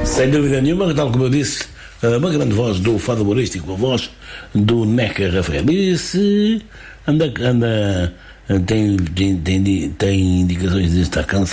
Sem dúvida nenhuma, tal como eu disse, uma grande voz do fado humorístico, a voz do Neca Rafael. Isso tem indicações de estar cansado.